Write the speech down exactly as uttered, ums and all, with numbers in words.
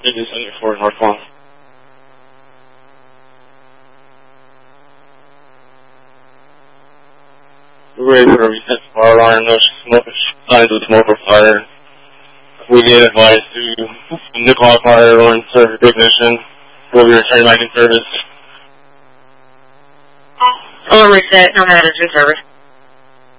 Business seventy-four North Lawn. We're ready for a reset fire alarm, no smoke, signs of smoke or fire. We need advice to Nicole Fire Alarm Service Technician. We'll be returning back in service. Alarm reset, no matters in service.